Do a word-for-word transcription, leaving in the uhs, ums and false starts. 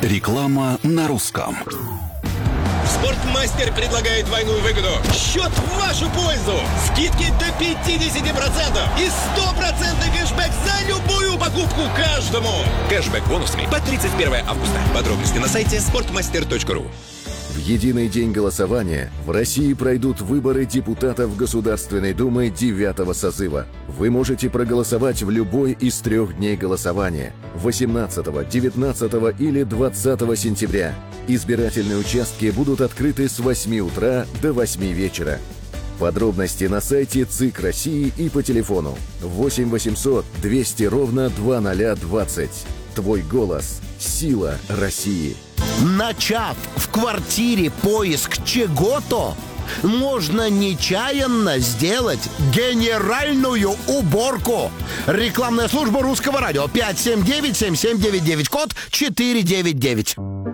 Реклама на русском. Спортмастер предлагает двойную выгоду. Счет в вашу пользу. Скидки до пятьдесят процентов и сто процентов кэшбэк за любую покупку каждому. Кэшбэк бонусами по тридцать первое августа. Подробности на сайте спортмастер точка ру. В единый день голосования в России пройдут выборы депутатов Государственной Думы девятого созыва. Вы можете проголосовать в любой из трех дней голосования – восемнадцатого, девятнадцатого или двадцатого сентября. Избирательные участки будут открыты с восьми утра до восьми вечера. Подробности на сайте ЦИК России и по телефону восемь восемьсот двести ровно двадцать двадцать. Твой голос – сила России. Начав в квартире поиск чего-то, можно нечаянно сделать генеральную уборку. Рекламная служба Русского радио пять семь девять семь семь девять девять, код четыре девять девять.